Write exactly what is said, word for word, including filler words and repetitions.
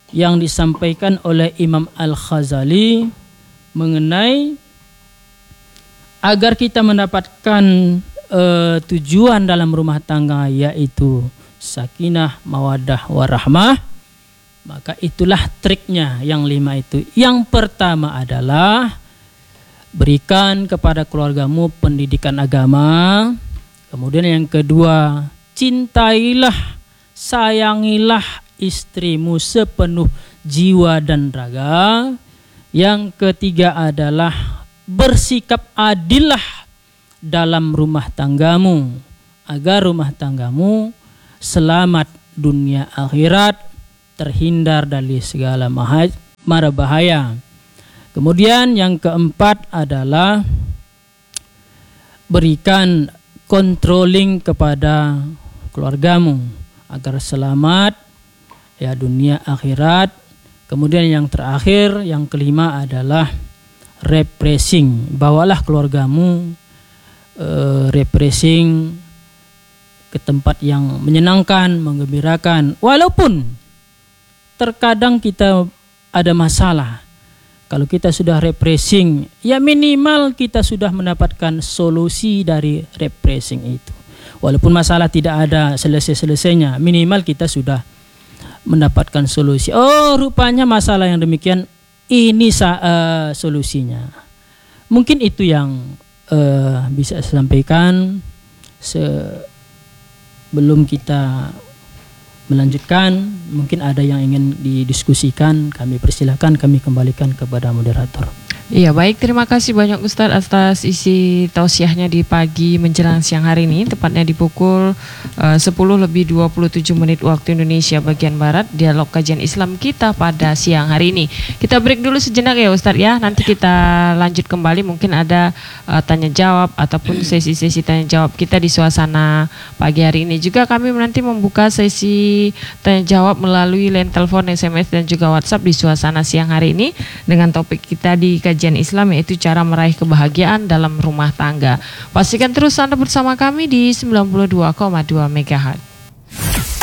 yang disampaikan oleh Imam Al-Ghazali mengenai agar kita mendapatkan uh, tujuan dalam rumah tangga, yaitu sakinah, mawaddah, warahmah. Maka itulah triknya yang lima itu. Yang pertama adalah berikan kepada keluargamu pendidikan agama. Kemudian yang kedua, cintailah, sayangilah istrimu sepenuh jiwa dan raga. Yang ketiga adalah bersikap adillah dalam rumah tanggamu, agar rumah tanggamu selamat dunia akhirat, terhindar dari segala mara bahaya. Kemudian yang keempat adalah berikan controlling kepada keluargamu agar selamat ya dunia akhirat. Kemudian yang terakhir, yang kelima adalah refreshing. Bawalah keluargamu uh, refreshing ke tempat yang menyenangkan, menggembirakan. Walaupun terkadang kita ada masalah, kalau kita sudah refreshing, ya minimal kita sudah mendapatkan solusi dari refreshing itu. Walaupun masalah tidak ada selesai-selesainya, minimal kita sudah mendapatkan solusi. Oh, rupanya masalah yang demikian ini uh, solusinya. Mungkin itu yang uh, bisa saya sampaikan sebelum kita melanjutkan. Mungkin ada yang ingin didiskusikan, kami persilahkan, kami kembalikan kepada moderator. Iya, baik, terima kasih banyak Ustadz atas isi tausiahnya di pagi menjelang siang hari ini, tepatnya di pukul uh, sepuluh lebih dua puluh tujuh menit waktu Indonesia bagian Barat, dialog kajian Islam kita pada siang hari ini. Kita break dulu sejenak ya Ustadz ya, nanti kita lanjut kembali, mungkin ada uh, tanya jawab ataupun sesi-sesi tanya jawab kita di suasana pagi hari ini. Juga kami nanti membuka sesi tanya jawab melalui line telepon, S M S dan juga WhatsApp di suasana siang hari ini dengan topik kita di kajian Islam, yaitu cara meraih kebahagiaan dalam rumah tangga. Pastikan terus Anda bersama kami di sembilan puluh dua koma dua megahertz.